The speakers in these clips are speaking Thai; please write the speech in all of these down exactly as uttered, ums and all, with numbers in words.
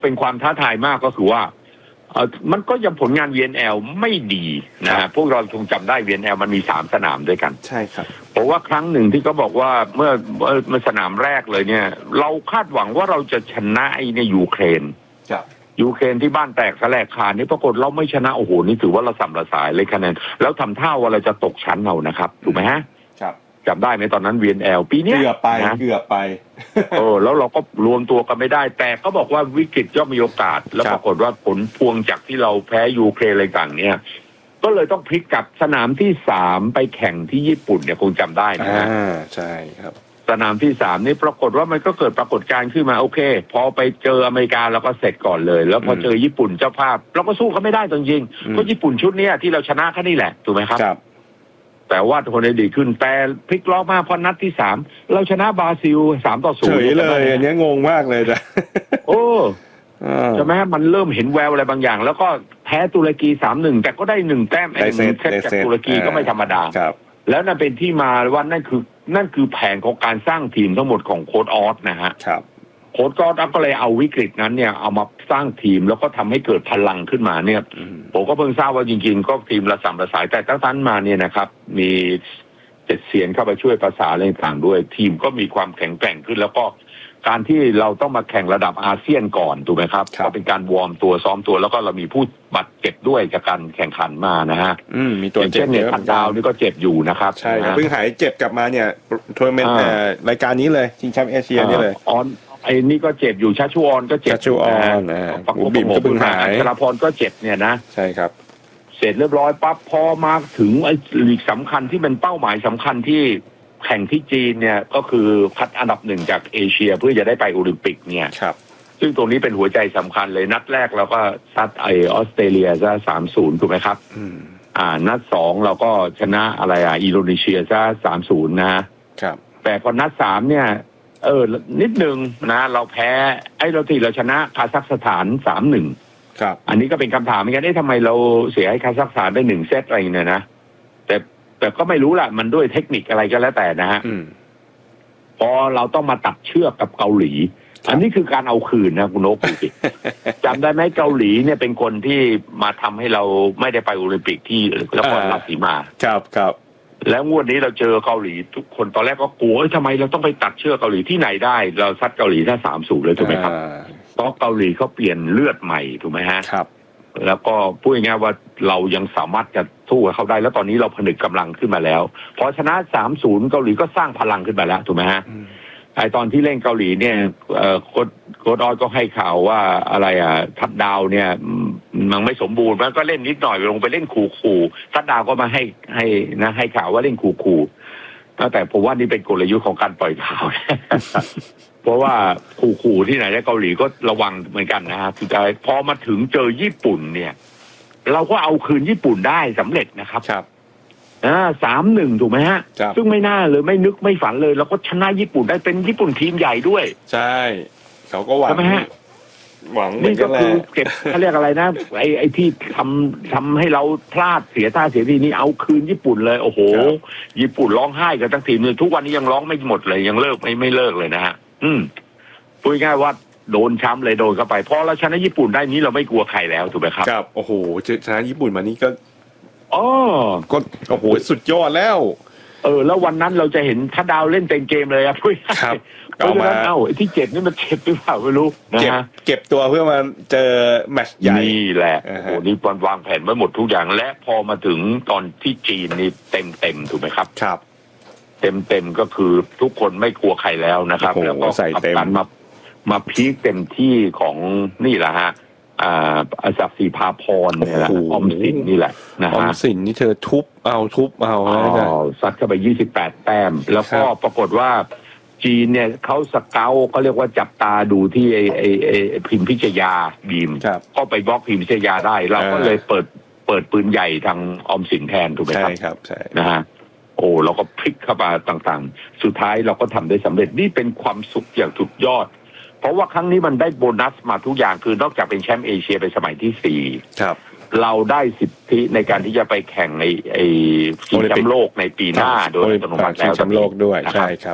เป็นความท้าทายมากก็คือว่าเออมันก็ยังผลงาน วี เอ็น แอล ไม่ดีนะฮะพวกเราคงจำได้ วี เอ็น แอล มันมีสามสนามด้วยกันใช่ครับเพราะว่าครั้งหนึ่งที่เขาบอกว่าเมื่อเมื่อสนามแรกเลยเนี่ยเราคาดหวังว่าเราจะชนะไอ้ในยูเครนยูเครนที่บ้านแตกแสลกคานนี่ปรากฏเราไม่ชนะโอ้โหนี่ถือว่าเราสัมระสายเลยคะแนนแล้วทำท่าว่าเราจะตกชั้นเอานะครับถูกไหมฮะครับจำได้ไหมตอนนั้น วี เอ็น แอล ปีนี้เกือบไปเกือบไปเออแล้วเราก็รวมตัวกันไม่ได้แต่ก็บอกว่าวิกฤตย่อมมีโอกาสแล้วปรากฏว่าผลพวงจากที่เราแพ้ยูเครนอะไรต่างเนี่ยก็เลยต้องพลิกกลับสนามที่สามไปแข่งที่ญี่ปุ่นเนี่ยคงจำได้นะฮะอ่าใช่ครับสนามที่สามนี่ปรากฏว่ามันก็เกิดปรากฏการณ์ขึ้นมาโอเคพอไปเจออเมริกาเราก็เสร็จก่อนเลยแล้วพอเจอญี่ปุ่นเจ้าภาพเราก็สู้เขาไม่ได้จริงๆเพราะญี่ปุ่นชุดนี้ที่เราชนะแค่นี้แหละถูกไหมครับแต่ว่าคนได้ดีขึ้นแต่พลิกล็อกมากพอนัดที่สามเราชนะบราซิลสามต่อศูนย์เฉยเลยอันนี้งงมากเลยจ้ะโอ้ใช่ไหมมันเริ่มเห็นแววอะไรบางอย่างแล้วก็แพ้ตุรกีสามหนึ่งแต่ก็ได้หนึ่งแต้มไอ้หนึ่งเซตจากตุรกีก็ไม่ธรรมดาแล้วนั่นเป็นที่มาว่านั่นคือนั่นคือแผนของการสร้างทีมทั้งหมดของโค้ชออสนะฮะโค้ชออสก็เลยเอาวิกฤตนั้นเนี่ยเอามาสร้างทีมแล้วก็ทำให้เกิดพลังขึ้นมาเนี่ยผมก็เพิ่งทราบว่าจริงๆก็ทีมระสำระสายแต่ตั้งแต่มาเนี่ยนะครับมีเจ็ดเสียนเข้าไปช่วยประสานอะไรต่างด้วยทีมก็มีความแข็งแกร่งขึ้นแล้วก็การที่เราต้องมาแข่งระดับอาเซียนก่อนถูกไหมครับก็เป็นการวอร์มตัวซ้อมตัวแล้วก็เรามีผู้บาดเจ็บด้วยจากการแข่งขันมานะฮะมีตัวเจ็บเนี่ยทันดาวนี่ก็เจ็บอยู่นะครับใช่เพิ่งหายเจ็บกลับมาเนี่ยทัวร์นาเมนต์รายการนี้เลยชิงแชมป์เอเชียนี่เลยออนไอ้นี่ก็เจ็บอยู่ชาชูออนก็เจ็บชาชูออนปักบิ่มก็เพิ่งหายชลพรก็เจ็บเนี่ยนะใช่ครับเสร็จเรียบร้อยปั๊บพอมาถึงไอ้ลีกสำคัญที่เป็นเป้าหมายสำคัญที่แข่งที่จีนเนี่ยก็คือคัดอันดับหนึ่งจากเอเชียเพื่อจะได้ไปโอลิมปิกเนี่ยครับซึ่งตรงนี้เป็นหัวใจสำคัญเลยนัดแรกเราก็ซัดไอออสเตรเลียซะสามศูนย์ถูกไหมครับอ่านัดสองเราก็ชนะอะไรอ่ะอินโดนีเซียซะสามศูนย์นะครับแต่พอนัดสามเนี่ยเออนิดนึงนะเราแพ้ไอ้เราที่เราชนะคาซัคสถานสามหนึ่งครับอันนี้ก็เป็นคำถามเหมือนกันได้ทำไมเราเสียให้คาซัคสถานไปหนึ่งเซตอะไรเนี่ยนะแต่แต่ก็ไม่รู้ละมันด้วยเทคนิคอะไรก็แล้วแต่นะฮะพอเราต้องมาตัดเชือกกับเกาหลีอันนี้คือการเอาคืนนะคุณโอ๊คดูสิจำได้ไหมเกาหลีเนี่ยเป็นคนที่มาทำให้เราไม่ได้ไปโอลิมปิกที่นครราชสีมาครับครับแล้วงวดนี้เราเจอเกาหลีทุกคนตอนแรกก็กลัวทำไมเราต้องไปตัดเชือกเกาหลีที่ไหนได้เราซัดเกาหลีถ้าสามศูนย์เลยถูกไหมครับเพราะเกาหลีเขาเปลี่ยนเลือดใหม่ถูกไหมฮะครับแล้วก็พูดง่ายๆว่าเรายังสามารถจะสู้กับเขาได้แล้วตอนนี้เราผนึกกำลังขึ้นมาแล้วพอชนะ สามศูนย์ เกาหลีก็สร้างพลังขึ้นมาแล้วถูกไหมฮะไอตอนที่เล่นเกาหลีเนี่ยโค้ชโค้ชออสก็ให้ข่าวว่าอะไรอ่ะทัดดาวเนี่ยมันไม่สมบูรณ์มันก็เล่นนิดหน่อยลงไปเล่นขู่ขู่ทัดดาวก็มาให้ให้นะให้ข่าวว่าเล่นขู่ขู่แต่ผมว่านี่เป็นกลยุทธ์ของการปล่อยข่าวเพราะว่าขู่ๆที่ไหนในเกาหลีก็ระวังเหมือนกันนะฮะสุดท้ายพอมาถึงเจอญี่ปุ่นเนี่ยเราก็เอาคืนญี่ปุ่นได้สำเร็จนะครับครับอ่าสามหนึ่งถูกไหมฮะซึ่งไม่น่าเลยไม่นึกไม่ฝันเลยเราก็ชนะญี่ปุ่นได้เป็นญี่ปุ่นทีมใหญ่ด้วยใช่เขาก็หวังหวังนี่ก็คือเก็บเขาเรียกอะไรนะไอ้ไอ้ที่ทำทำให้เราพลาดเสียท่าเสียทีนี้เอาคืนญี่ปุ่นเลยโอ้โหญี่ปุ่นร้องไห้กันทั้งทีมเลยทุกวันนี้ยังร้องไม่หมดเลยยังเลิกไม่ไม่เลิกเลยนะฮะอืมพูดง่ายว่าโดนช้ำเลยโดนเข้าไปพอเราชนะญี่ปุ่นได้นี้เราไม่กลัวใครแล้วถูกไหมครับครับโอ้โหชนะญี่ปุ่นมานี่ก็อ๋อก็โอ้โหสุดยอดแล้วเออแล้ววันนั้นเราจะเห็นถ้าดาวเล่นเต็มเกมเลยอะพูดครับเพราะฉะนั้นเอ้าที่เจ็บนี่มันเจ็บหรือเปล่าไม่รู้นะฮะเก็บตัวเพื่อมาเจอแมตช์ใหญ่นี่แหละโอ้โหนี่ปอนวางแผนไว้หมดทุกอย่างและพอมาถึงตอนที่จีนนี่เต็มเต็มถูกไหมครับครับเต็มเต็มก็คือทุกคนไม่กลัวใครแล้วนะครับแล้วก็การมามาพีคเต็มที่ของนี่แหละฮะอ่าอาศักดิ์ศรีภาพรเนี่ยแหละออมสินนี่แหละนะฮะออมสินนี่เธอทุบเอาทุบเอาซัดเข้าไปยี่สิบแปดแต้มแล้วก็ปรากฏว่าจีนเนี่ยเขาสเกาต์เขาเรียกว่าจับตาดูที่ไอ้ไอ้ไอ้พิมพิชยาบีมก็ไปบล็อกพิมพิชยาได้เราก็เลยเปิดเปิดปืนใหญ่ทางออมสินแทนถูกไหมครับใช่ครับใช่นะฮะโอ้เราก็พลิกเข้ามาต่างๆสุดท้ายเราก็ทำได้สำเร็จนี่เป็นความสุขอย่างสุดยอดเพราะว่าครั้งนี้มันได้โบนัสมาทุกอย่างคือนอกจากเป็นแชมป์เอเชียเป็นสมัยที่สี่ครับเราได้สิทธิในการที่จะไปแข่งในไอ้ชิงแชมป์โลกในปีหน้าโดยอัตโนมัติแล้วชิงแชมป์โลกด้วยใช่ครับ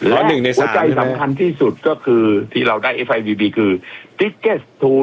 และหนึ่งในหัวสามใจใช่ไหมสำคัญที่สุดก็คือที่เราได้ เอฟ ไอ บี บี คือ Tickets to